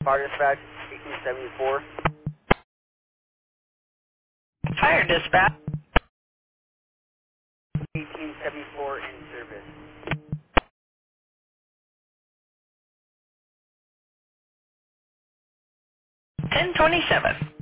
Fire dispatch, 1874. Fire dispatch. 1874 in service. 1027.